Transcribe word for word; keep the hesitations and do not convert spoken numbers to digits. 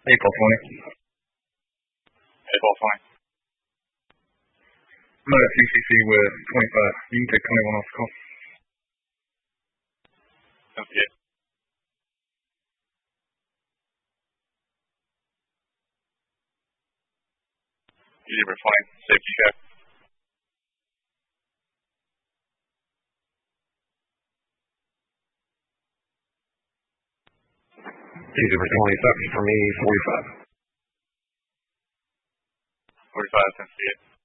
April twenty. April twenty. I'm at T C C with twenty-five. You can take twenty-one off the call. Sounds good. Zebra twenty, safety check. Zebra twenty, for me, forty-five. forty-five, sounds good.